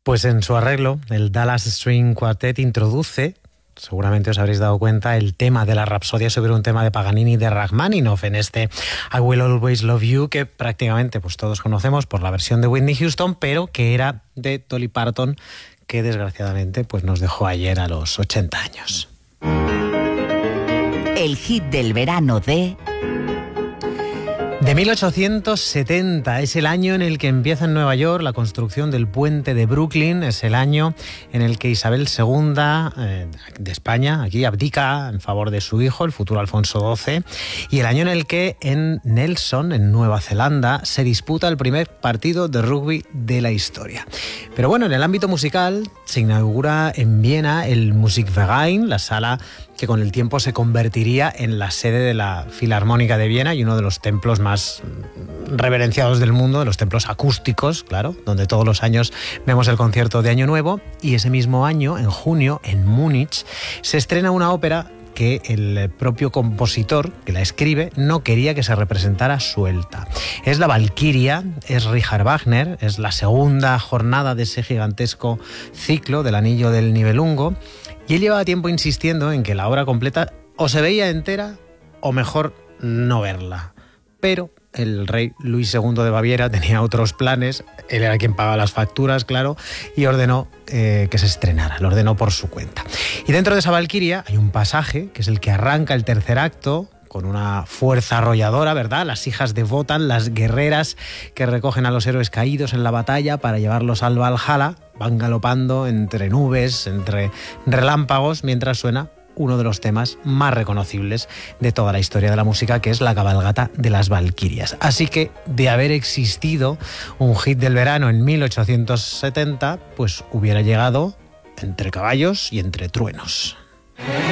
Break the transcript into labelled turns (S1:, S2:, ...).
S1: Pues en su arreglo, el Dallas String Quartet introduce, seguramente os habréis dado cuenta, el tema de la Rapsodia sobre un tema de Paganini y de Rachmaninoff en este I Will Always Love You, que prácticamente pues todos conocemos por la versión de Whitney Houston, pero que era de Dolly Parton, que desgraciadamente pues nos dejó ayer a los 80 años.
S2: El hit del verano de
S1: 1870, es el año en el que empieza en Nueva York la construcción del puente de Brooklyn, es el año en el que Isabel II de España aquí abdica en favor de su hijo, el futuro Alfonso XII, y el año en el que en Nelson, en Nueva Zelanda, se disputa el primer partido de rugby de la historia. Pero bueno, en el ámbito musical se inaugura en Viena el Musikverein, la sala que con el tiempo se convertiría en la sede de la Filarmónica de Viena y uno de los templos más reverenciados del mundo, de los templos acústicos, claro, donde todos los años vemos el concierto de Año Nuevo. Y ese mismo año, en junio, en Múnich, se estrena una ópera que el propio compositor que la escribe no quería que se representara suelta. Es la Valquiria, es Richard Wagner, es la segunda jornada de ese gigantesco ciclo del Anillo del Nibelungo, y él llevaba tiempo insistiendo en que la obra completa o se veía entera o mejor no verla. Pero el rey Luis II de Baviera tenía otros planes, él era quien pagaba las facturas, claro, y ordenó que se estrenara, lo ordenó por su cuenta. Y dentro de esa Valquiria hay un pasaje, que es el que arranca el tercer acto, con una fuerza arrolladora, ¿verdad? Las hijas de Wotan, las guerreras que recogen a los héroes caídos en la batalla para llevarlos al Valhalla, van galopando entre nubes, entre relámpagos, mientras suena uno de los temas más reconocibles de toda la historia de la música, que es la cabalgata de las Valquirias. Así que, de haber existido un hit del verano en 1870, pues hubiera llegado entre caballos y entre truenos.